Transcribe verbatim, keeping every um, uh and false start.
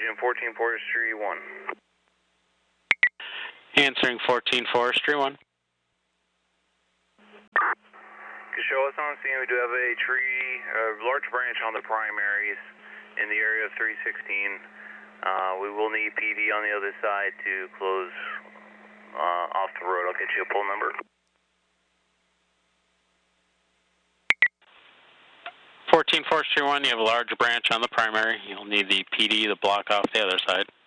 Agent fourteen Forestry one. Answering fourteen Forestry one. Show us on scene. We do have a tree, a large branch on the primaries in the area of three sixteen. Uh, we will need P D on the other side to close uh, off the road. I'll get you a pull number. fourteen Forestry one, you have a large branch on the primary. You'll need the P D to block off the other side.